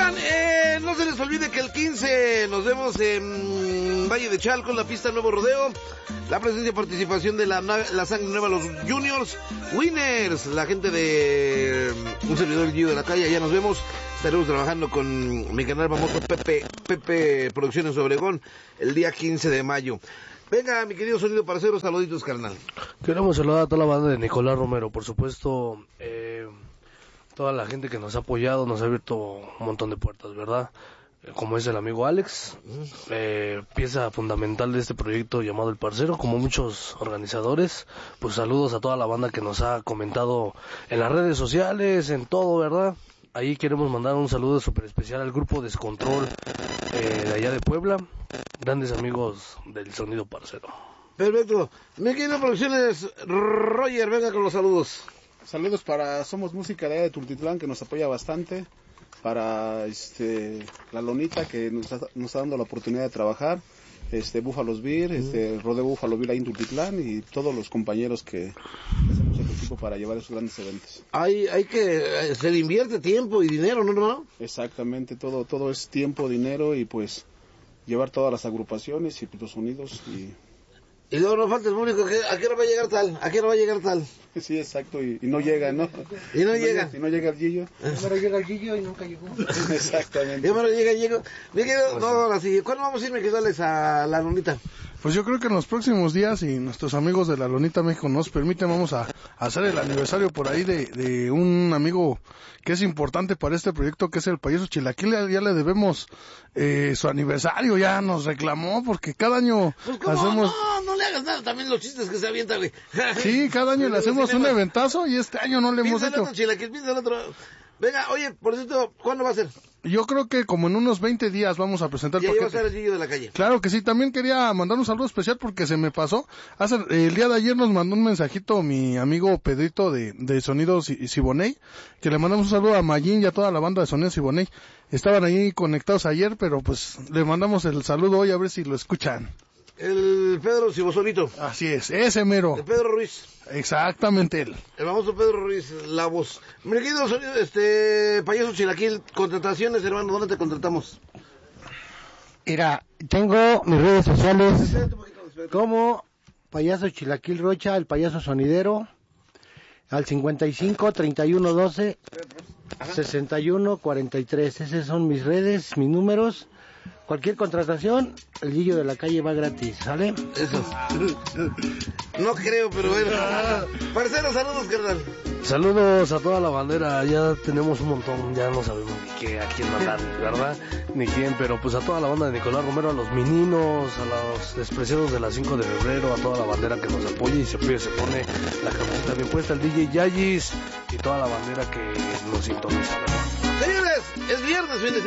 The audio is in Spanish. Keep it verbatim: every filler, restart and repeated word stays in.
Oigan, eh, no se les olvide que el quince nos vemos en Valle de Chalco, en la pista Nuevo Rodeo. La presencia y participación de la, la Sangre Nueva, los Juniors Winners, la gente de un servidor Gio de la Calle. Allá nos vemos. Estaremos trabajando con mi canal famoso Pepe, Pepe Producciones Obregón el día quince de mayo. Venga, mi querido Sonido Parcero, saluditos, carnal. Queremos saludar a toda la banda de Nicolás Romero, por supuesto, eh, toda la gente que nos ha apoyado, nos ha abierto un montón de puertas, ¿verdad? Eh, como es el amigo Alex, eh, pieza fundamental de este proyecto llamado El Parcero, como muchos organizadores. Pues saludos a toda la banda que nos ha comentado en las redes sociales, en todo, ¿verdad? Ahí queremos mandar un saludo súper especial al grupo Descontrol eh, de allá de Puebla, grandes amigos del Sonido Parcero. Perfecto. Mi querido Producciones, Roger, venga con los saludos. Saludos para Somos Música de allá de Tultitlán, que nos apoya bastante. Para este la Lonita, que nos está, nos está dando la oportunidad de trabajar. Este Búfalos Beer, este Rodeo Búfalo Beer ahí en Tultitlán, y todos los compañeros que hacemos el equipo para llevar esos grandes eventos. Hay, hay que, se le invierte tiempo y dinero, ¿no, hermano? Exactamente, todo, todo es tiempo, dinero, y pues llevar todas las agrupaciones y los sonidos y... Y luego nos falta el público, que ¿a qué hora va a llegar tal? ¿A qué hora va a llegar tal? Sí, exacto, y, y no llega, ¿no? Y no, y no llega. Y no llega el Gillo. Primero llega el Gillo y nunca llegó. Exactamente. Y ahora llega, llega. Me quedo, no, ahora sí. ¿Cuándo vamos a ir, me quedo a la Lonita? Pues yo creo que en los próximos días, y nuestros amigos de la Lonita México nos permiten, vamos a, a hacer el aniversario por ahí de, de un amigo que es importante para este proyecto, que es el Payaso Chilaquil. Ya, ya le debemos eh, su aniversario, ya nos reclamó, porque cada año pues ¿cómo? hacemos... No, no le hagas nada, también los chistes que se avientan, güey. Sí, cada año le hacemos un eventazo, y este año no le hemos hecho. Otro Chilaquil, piensa el otro. Venga, oye, por cierto, ¿cuándo va a ser? Yo creo que como en unos veinte días vamos a presentar el paquete. Y ahí va a paquete. estar el Gillo de la Calle. Claro que sí, también quería mandar un saludo especial porque se me pasó. Hace, el día de ayer nos mandó un mensajito mi amigo Pedrito de, de Sonidos Siboney, que le mandamos un saludo a Mayín y a toda la banda de Sonidos Siboney. Estaban ahí conectados ayer, pero pues le mandamos el saludo hoy a ver si lo escuchan. El Pedro Cibosolito. Así es, ese mero. El Pedro Ruiz. Exactamente él. El famoso Pedro Ruiz, la voz. Mi querido Sonido, este, Payaso Chilaquil, contrataciones, hermano, ¿dónde te contratamos? Mira, tengo mis redes sociales como Payaso Chilaquil Rocha, el Payaso Sonidero, al cincuenta y cinco, treinta y uno, doce, sesenta y uno, cuarenta y tres. Esas son mis redes, mis números. Cualquier contratación, el Gillo de la Calle va gratis, ¿sale? Eso. No creo, pero bueno. Parceros, saludos, carnal. Saludos a toda la bandera, ya tenemos un montón, ya no sabemos ni qué, a quién mandar, ¿verdad? Ni quién, pero pues a toda la banda de Nicolás Romero, a los meninos, a los despreciados de la cinco de febrero, a toda la bandera que nos apoya y se, se pone la camiseta bien puesta, el D J Yayis y toda la bandera que nos sintoniza, ¿verdad? Señores, es viernes, fin de semana.